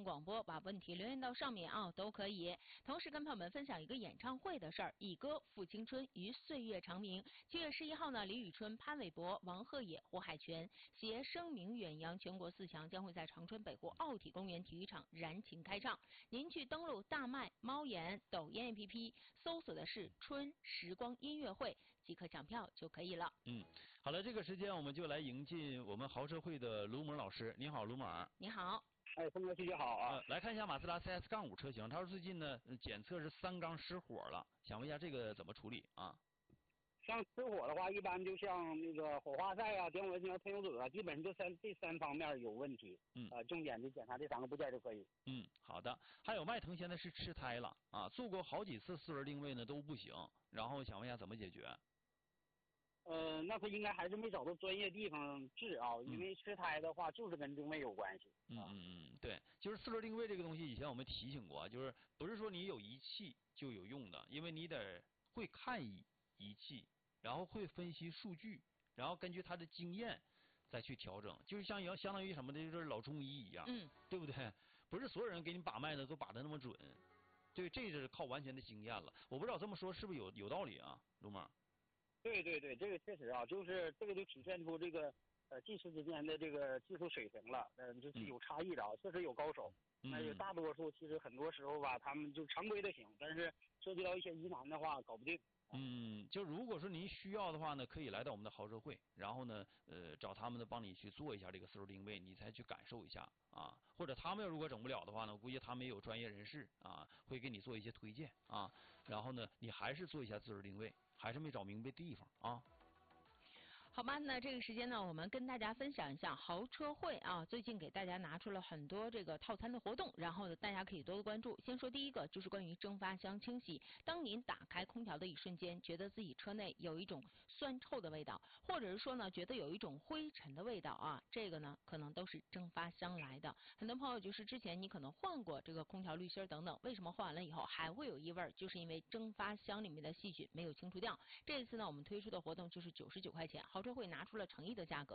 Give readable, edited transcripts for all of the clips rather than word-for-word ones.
广播，把问题留言到上面啊，都可以。同时跟朋友们分享一个演唱会的事儿，以歌赋青春，于岁月长鸣。7月11号呢，李宇春、潘玮柏、王鹤野、胡海泉携声名远扬全国4强，将会在长春北湖奥体公园体育场燃情开唱。您去登录大麦、猫眼、抖音 APP 搜索的是春时光音乐会，即可抢票就可以了。 好了，这个时间我们就来迎进我们豪车会的卢某老师。你好，卢某。 你好。 峰哥，谢谢好啊。 来看一下马自达 CS-5 车型，他说最近呢检测是3缸失火了，想问一下这个怎么处理啊？ 像失火的话，一般就像那个火花塞啊、点火机、喷油嘴啊，基本这三方面有问题。重点就检查这3个部件就可以。 好的。还有迈腾现在是吃胎了啊，做过好几次4轮定位呢都不行，然后想问一下怎么解决？ 那他应该还是没找到专业地方治啊，因为吃胎的话就是跟定位有关系。 对，就是4轮定位这个东西，以前我们提醒过，就是不是说你有仪器就有用的，因为你得会看仪器，然后会分析数据，然后根据他的经验再去调整，就是相当于什么的，就是老中医一样，对不对？不是所有人给你把脉的都把的那么准，对，这是靠完全的经验了。我不知道这么说是不是有道理啊，卢某？ 对，这个确实啊，就是这个就体现出这个技师之间的这个技术水平了，就是有差异的啊，确实有高手。那有大多数其实很多时候吧，他们就常规的行，但是涉及到一些疑难的话搞不定。 就如果说您需要的话呢，可以来到我们的豪车会，然后呢，找他们呢帮你去做一下这个4轮定位，你才去感受一下啊。或者他们如果整不了的话呢，估计他们也有专业人士啊，会给你做一些推荐啊。然后呢，你还是做一下4轮定位，还是没找明白地方啊。 好吧，那这个时间呢，我们跟大家分享一下豪车会啊，最近给大家拿出了很多这个套餐的活动，然后呢，大家可以多多关注。先说第一个，就是关于蒸发箱清洗。当您打开空调的一瞬间，觉得自己车内有一种酸臭的味道，或者是说呢，觉得有一种灰尘的味道啊，这个呢，可能都是蒸发箱来的。很多朋友就是之前你可能换过这个空调滤芯等等，为什么换完了以后还会有异味？就是因为蒸发箱里面的细菌没有清除掉。这一次呢，我们推出的活动就是99块钱。豪车会拿出了诚意的价格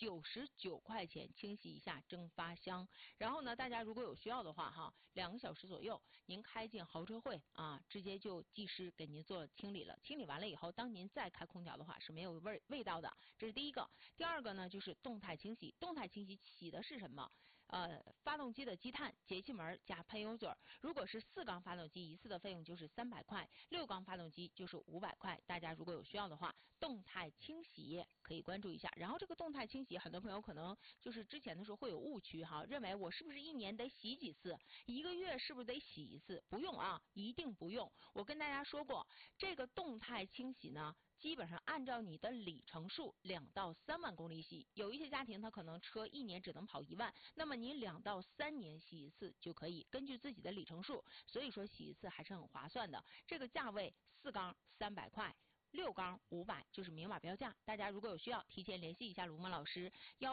，99块钱清洗一下蒸发箱。然后呢，大家如果有需要的话哈，2个小时左右，您开进豪车会啊，直接就技师给您做清理了。清理完了以后，当您再开空调的话是没有味道的。这是第一个。第二个呢，就是动态清洗。动态清洗洗的是什么？发动机的积碳、节气门加喷油嘴。如果是4缸发动机，一次的费用就是300块；6缸发动机就是500块。大家如果有需要的话，动态清洗可以关注一下。然后这个动态清洗，很多朋友可能就是之前的时候会有误区哈，认为我是不是1年得洗几次，1个月是不是得洗一次？不用啊，一定不用。我跟大家说过，这个动态清洗呢，基本上按照你的里程数2到3万公里洗。有一些家庭他可能车1年只能跑1万，那么你2到3年洗一次就可以，根据自己的里程数，所以说洗一次还是很划算的。这个价位4缸300块。6缸500，就是明码标价。大家如果有需要，提前联系一下卢梦老师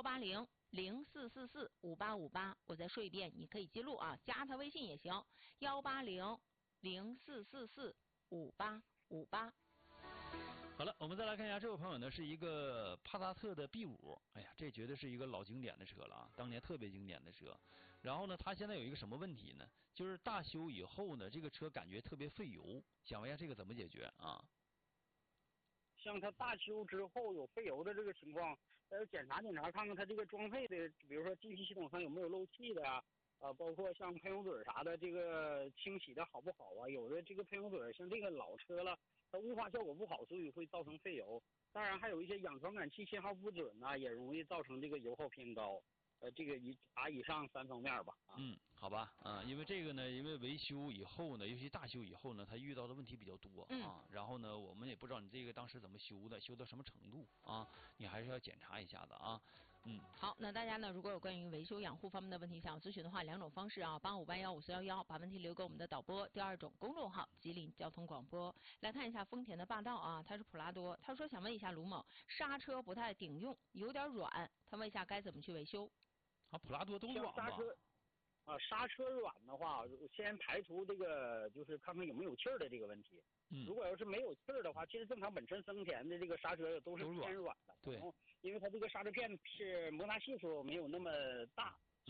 ，18004445858。我再说一遍，你可以记录啊，加他微信也行，18004445858。 好了，我们再来看一下这位朋友呢，是一个帕萨特的 B5，哎呀，这绝对是一个老经典的车了啊，当年特别经典的车。然后呢，他现在有一个什么问题呢？就是大修以后呢，这个车感觉特别费油，想问一下这个怎么解决啊？ 像它大修之后有费油的这个情况，要检查检查，看看它这个装配的，比如说进气系统上有没有漏气的啊，包括像喷油嘴啥的，这个清洗的好不好啊？有的这个喷油嘴像这个老车了，它雾化效果不好，所以会造成费油。当然还有一些氧传感器信号不准啊，也容易造成这个油耗偏高。这个以上3方面吧。 好吧，因为这个呢，因为维修以后呢，尤其大修以后呢，它遇到的问题比较多啊。然后呢，我们也不知道你这个当时怎么修的，修到什么程度啊？你还是要检查一下的啊。 好，那大家呢，如果有关于维修养护方面的问题想要咨询的话，2种方式啊，85815411，把问题留给我们的导播。第2种，公众号吉林交通广播。来看一下丰田的霸道啊，它是普拉多，他说想问一下卢某，刹车不太顶用，有点软，他问一下该怎么去维修。 普拉多都软吧？ 刹车软的话，先排除这个，就是看看有没有气儿的这个问题。如果要是没有气儿的话，其实正常本身丰田的这个刹车都是偏软的。 对。 因为它这个刹车片是摩擦系数没有那么大，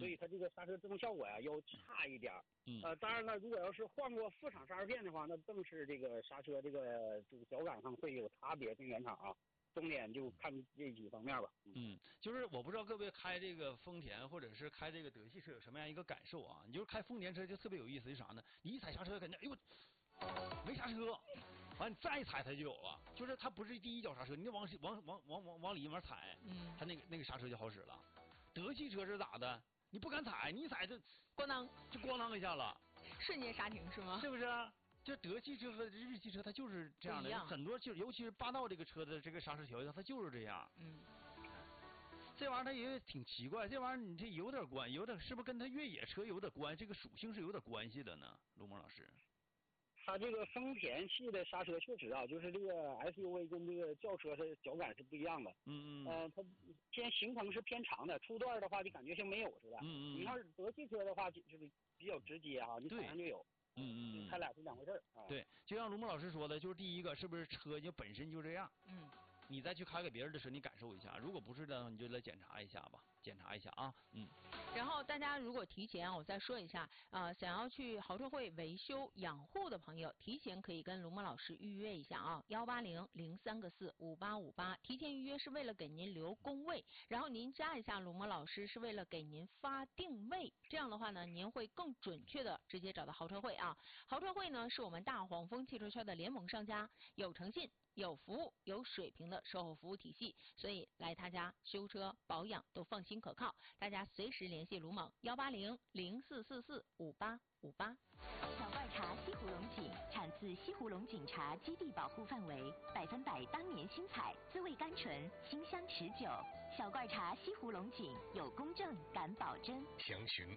所以它这个刹车制动效果呀要差一点。当然了，如果要是换过副厂刹车片的话，那更是这个刹车这个脚感上会有差别，跟原厂啊。重点就看这几方面吧。 就是我不知道各位开这个丰田或者是开这个德系车有什么样一个感受啊？你就是开丰田车就特别有意思，是啥呢？你一踩刹车感觉哎呦没刹车，完你再一踩它就有了，就是它不是第一脚刹车，你往里面踩，它那个刹车就好使了。德系车是咋的？你不敢踩，你一踩就咣当一下了， 瞬间刹停是吗？ 是不是？就德系车和日系车它就是这样的，很多就尤其是霸道这个车的这个刹车调教，它就是这样。这玩意儿它也挺奇怪，这玩意儿你这有点关，是不是跟它越野车有点关？这个属性是有点关系的呢，卢梦老师。 它这个丰田系的刹车确实啊，就是这个 SUV 跟这个轿车是脚感是不一样的。它行程是偏长的，初段的话就感觉像没有似的。你要是德系车的话，就是比较直接啊，你踩上就有。它俩是两回事啊。 对，就像卢梦老师说的，就是第一个是不是车就本身就这样？你再去开给别人的车，你感受一下，如果不是的，你就来检查一下吧，检查一下啊。 然后大家如果提前我再说一下，想要去豪车会维修养护的朋友，提前可以跟卢梦老师预约一下啊，18003个45858，提前预约是为了给您留工位，然后您加一下卢梦老师是为了给您发定位，这样的话呢，您会更准确的直接找到豪车会啊。豪车会呢是我们大黄蜂汽车圈的联盟商家，有诚信、有服务、有水平的售后服务体系，所以来他家修车保养都放心可靠。大家随时联系卢猛18004445858。 小罐茶西湖龙井产自西湖龙井茶基地保护范围，100%当年新采，滋味甘醇，清香持久。小罐茶西湖龙井有公证，敢保真。 详询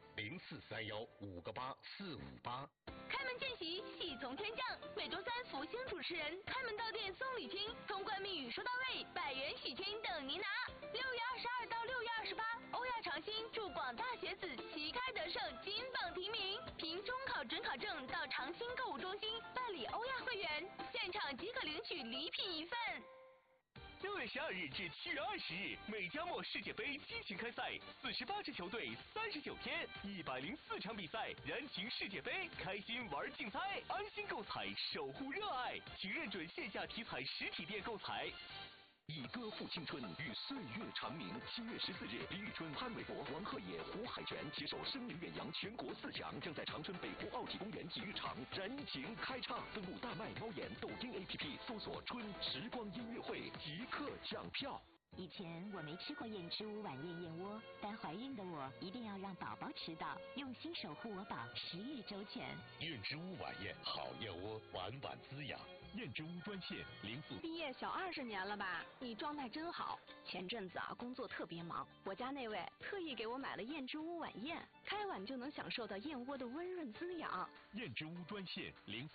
0431-58458。 开门见喜，喜从天降。每周3福星主持人开门到店送礼金，通关密语说到位，100元喜金等您拿。6月22到6月28，欧亚长兴祝广大学子旗开得胜，金榜题名。凭中考准考证到长兴购物中心办理欧亚会员，现场即可领取礼品1份。 6月12日至7月20日，美加墨世界杯激情开赛，48支球队，39天，104场比赛，燃情世界杯，开心玩竞猜，安心购彩，守护热爱，请认准线下体彩实体店购彩。以歌赋青春，与岁月长鸣。7月14日，李宇春、潘玮柏、王鹤野、胡海泉携手声名远扬全国4强，将在长春北湖奥体公园体育场燃情开唱。登录大麦猫眼抖音 APP 搜索“春时光音乐会”，即刻抢票。 以前我没吃过燕之屋晚宴燕窝，但怀孕的我一定要让宝宝吃到，用心守护我宝，10日周全。 燕之屋晚宴，好燕窝，晚晚滋养。燕之屋专线04。 毕业小20年了吧？你状态真好。前阵子工作特别忙，我家那位特意给我买了燕之屋晚宴，开碗就能享受到燕窝的温润滋养。 燕之屋专线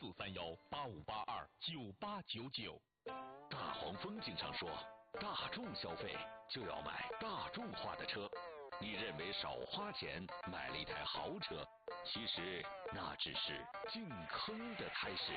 0431-8582-9899。大黄蜂经常说，大众消费就要买大众化的车。你认为少花钱买了一台豪车，其实那只是进坑的开始。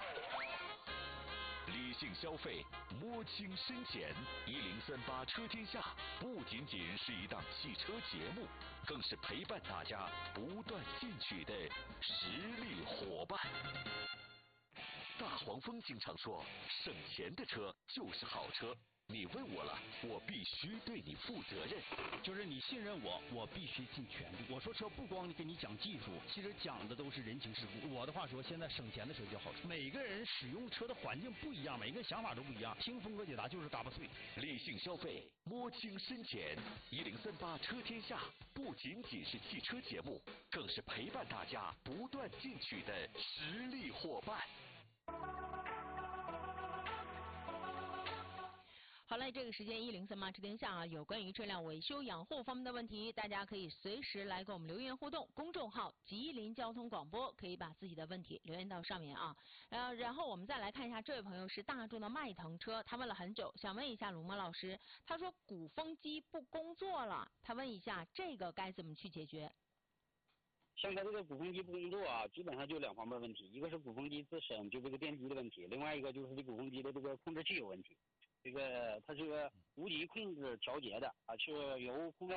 理性消费，摸清深浅。1038车天下不仅仅是一档汽车节目，更是陪伴大家不断进取的实力伙伴。大黄蜂经常说，省钱的车就是好车。你问我了，我必须对你负责任。 就是你信任我，我必须尽全力。我说车不光给你讲技术，其实讲的都是人情世故。我的话说，现在省钱的车就好车。每个人使用车的环境不一样，每个人想法都不一样。听峰哥解答就是嘎巴脆。 理性消费，摸清深浅。1038车天下不仅仅是汽车节目，更是陪伴大家不断进取的实力伙伴。 好嘞，这个时间1038车天下有关于车辆维修养护方面的问题，大家可以随时来给我们留言互动。公众号吉林交通广播可以把自己的问题留言到上面啊。然后我们再来看一下，这位朋友是大众的迈腾车，他问了很久，想问一下卢梦老师，他说鼓风机不工作了，他问一下这个该怎么去解决？ 像它这个鼓风机不工作基本上就2方面问题，一个是鼓风机自身就这个电机的问题，另外一个就是这鼓风机的这个控制器有问题。这个它这个无级控制调节的是由空调